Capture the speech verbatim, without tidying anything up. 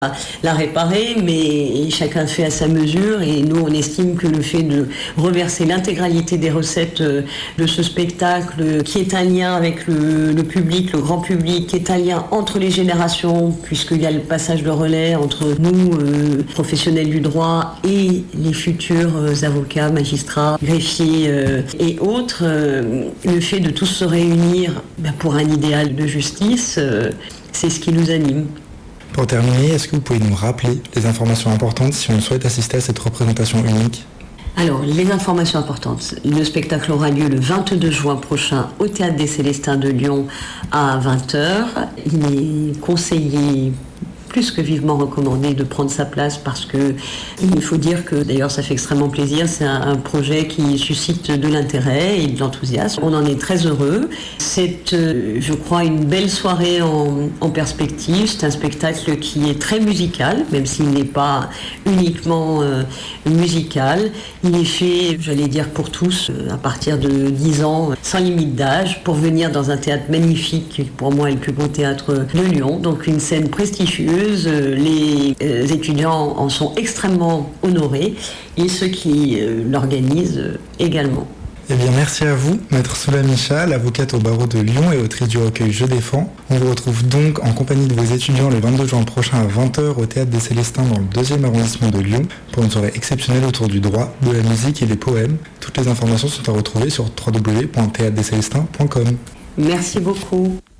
la réparer, mais chacun fait à sa mesure, et nous on estime que le fait de reverser l'intégralité des recettes de ce spectacle, qui est un lien avec le, le public, le grand public, qui est un lien entre les générations, puisqu'il y a le passage de relais entre nous, euh, professionnels du droit, et les futurs euh, avocats, magistrats, greffiers euh, et autres, euh, le fait de tous se réunir ben, pour un idéal de justice, euh, c'est ce qui nous anime. Pour terminer, est-ce que vous pouvez nous rappeler les informations importantes si on souhaite assister à cette représentation unique ? Alors, les informations importantes. Le spectacle aura lieu le vingt-deux juin prochain au Théâtre des Célestins de Lyon à vingt heures. Il est conseillé, plus que vivement recommandé, de prendre sa place, parce que il faut dire que, d'ailleurs ça fait extrêmement plaisir, c'est un, un projet qui suscite de l'intérêt et de l'enthousiasme. On en est très heureux. C'est, euh, je crois, une belle soirée en, en perspective. C'est un spectacle qui est très musical, même s'il n'est pas uniquement euh, musical. Il est fait, j'allais dire, pour tous, euh, à partir de dix ans, sans limite d'âge, pour venir dans un théâtre magnifique, qui pour moi est le plus beau théâtre de Lyon. Donc une scène prestigieuse. Les étudiants en sont extrêmement honorés, et ceux qui l'organisent également. Eh bien, merci à vous, Maître Soula Michal, avocate au barreau de Lyon et autrice du recueil Je défends. On vous retrouve donc en compagnie de vos étudiants le vingt-deux juin prochain à vingt heures au Théâtre des Célestins dans le deuxième arrondissement de Lyon pour une soirée exceptionnelle autour du droit, de la musique et des poèmes. Toutes les informations sont à retrouver sur w w w point théâtre des célestins point com. Merci beaucoup.